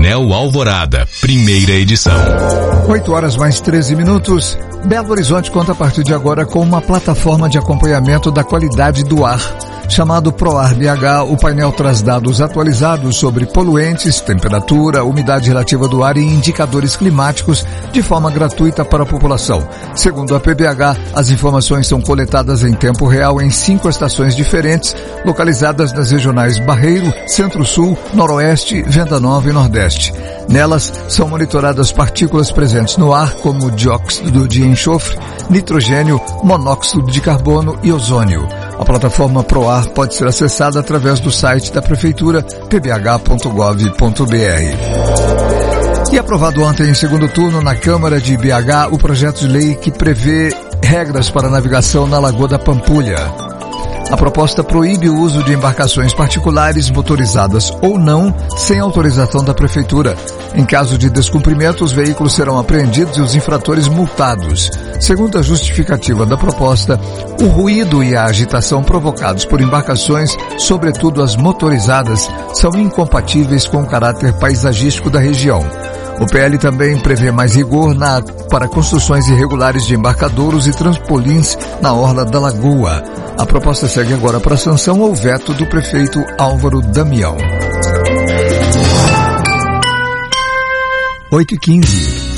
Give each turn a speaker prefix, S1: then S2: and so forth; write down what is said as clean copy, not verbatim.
S1: Anel Alvorada, primeira edição.
S2: 8h mais 13. Belo Horizonte conta a partir de agora com uma plataforma de acompanhamento da qualidade do ar. Chamado ProAr BH, o painel traz dados atualizados sobre poluentes, temperatura, umidade relativa do ar e indicadores climáticos de forma gratuita para a população. Segundo a PBH, as informações são coletadas em tempo real em 5 estações diferentes, localizadas nas regionais Barreiro, Centro-Sul, Noroeste, Venda Nova e Nordeste. Nelas, são monitoradas partículas presentes no ar, como dióxido de enxofre, nitrogênio, monóxido de carbono e ozônio. A plataforma ProAr pode ser acessada através do site da Prefeitura, pbh.gov.br. E aprovado ontem em segundo turno na Câmara de BH o projeto de lei que prevê regras para navegação na Lagoa da Pampulha. A proposta proíbe o uso de embarcações particulares, motorizadas ou não, sem autorização da Prefeitura. Em caso de descumprimento, os veículos serão apreendidos e os infratores multados. Segundo a justificativa da proposta, o ruído e a agitação provocados por embarcações, sobretudo as motorizadas, são incompatíveis com o caráter paisagístico da região. O PL também prevê mais rigor para construções irregulares de embarcadouros e trampolins na orla da lagoa. A proposta segue agora para a sanção ou veto do prefeito Álvaro Damião. 8h15.